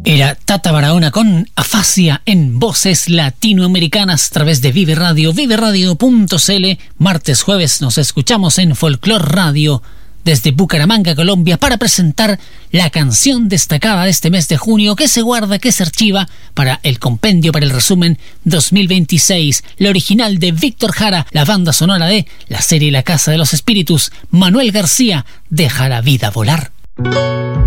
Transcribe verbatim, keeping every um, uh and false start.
Era Tata Barahona con Afasia en voces latinoamericanas a través de Vive Radio, vive radio punto c l. Martes, jueves nos escuchamos en Folklore Radio desde Bucaramanga, Colombia, para presentar la canción destacada de este mes de junio que se guarda, que se archiva para el compendio, para el resumen dos mil veintiséis. La original de Víctor Jara, la banda sonora de la serie La Casa de los Espíritus. Manuel García, Deja la vida volar.